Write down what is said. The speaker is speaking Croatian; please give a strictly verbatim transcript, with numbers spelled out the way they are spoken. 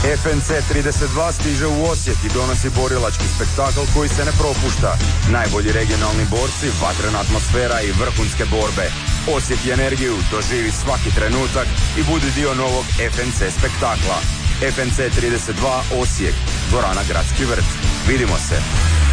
F N C trideset dva stiže u Osijek i donosi borilački spektakl koji se ne propušta. Najbolji regionalni borci, vatrena atmosfera i vrhunske borbe. Osjeti energiju, doživi svaki trenutak i budi dio novog F N C spektakla. F N C trideset dva Osijek, dvorana Gradski vrt. Vidimo se.